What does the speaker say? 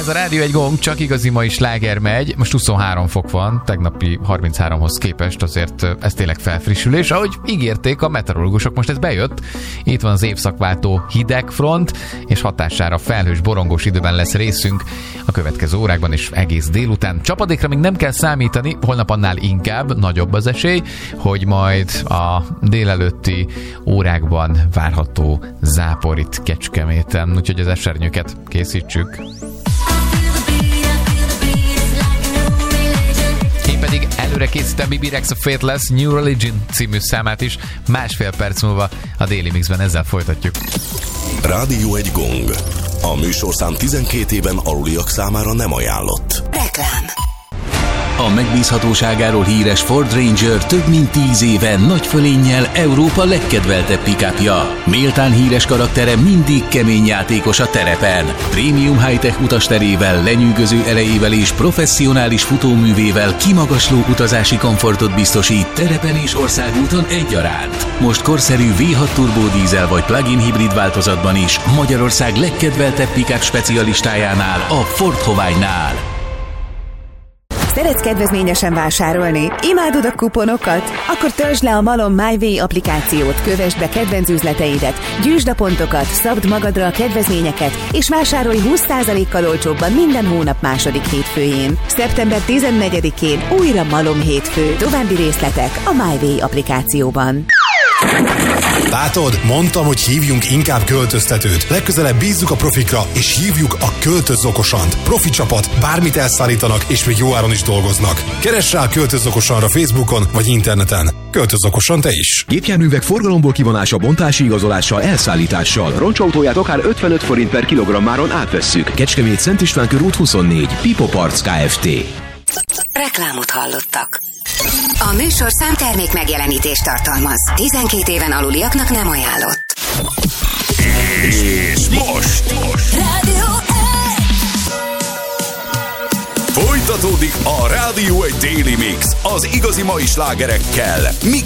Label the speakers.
Speaker 1: Ez a Rádió egy gong, csak igazi mai sláger megy. Most 23 fok van, tegnapi 33-hoz képest, azért ez tényleg felfrissülés. Ahogy ígérték a meteorológusok, most ez bejött. Itt van az évszakváltó hidegfront, és hatására felhős, borongós időben lesz részünk a következő órákban és egész délután. Csapadékra még nem kell számítani, holnap annál inkább nagyobb az esély, hogy majd a délelőtti órákban várható zápor itt Kecskeméten, úgyhogy az esernyőket készítsük. Én pedig előre készítem Bibi Rexa Fateless New Religion című számát is, másfél perc múlva a Daily Mixben ezzel folytatjuk.
Speaker 2: Rádió egy gong. A műsorszám 12 éven aluliak számára nem ajánlott.
Speaker 3: Reklám.
Speaker 4: A megbízhatóságáról híres Ford Ranger több mint 10 éve nagy fölénnyel Európa legkedveltebb pick-upja. Méltán híres karaktere mindig kemény játékos a terepen. Prémium high-tech utasterével, lenyűgöző erejével és professzionális futóművével kimagasló utazási komfortot biztosít terepen és országúton egyaránt. Most korszerű V6 turbodízel vagy plug-in hibrid változatban is Magyarország legkedveltebb pick-up specialistájánál, a Ford Hovány-nál.
Speaker 3: Szeretsz kedvezményesen vásárolni? Imádod a kuponokat? Akkor töltsd le a Malom MyWay applikációt, kövesd be kedvenc üzleteidet, gyűjtsd a pontokat, szabd magadra a kedvezményeket, és vásárolj 20%-kal olcsóbban minden hónap második hétfőjén. Szeptember 14-én újra Malom hétfő. További részletek a MyWay applikációban.
Speaker 5: Látod, mondtam, hogy hívjunk inkább költöztetőt. Legközelebb bízzuk a profikra, és hívjuk a Költöz Okosant. Profi csapat, bármit elszállítanak, és még jó áron is dolgoznak. Keress rá a Költöz Okosanra Facebookon vagy interneten. Költöz Okosan te is.
Speaker 6: Gépjárművek forgalomból kivonása, bontási igazolással, elszállítással. Roncsautóját akár 55 forint per kilogrammáron átvesszük. Kecskemét, Szent István körút 24. Pipo Parts Kft.
Speaker 3: Reklámot hallottak. A műsorszám termék megjelenítést tartalmaz. 12 éven aluliaknak nem ajánlott.
Speaker 2: És most
Speaker 3: Rádió
Speaker 2: folytatódik a Rádió egy Daily Mix az igazi mai slágerekkel.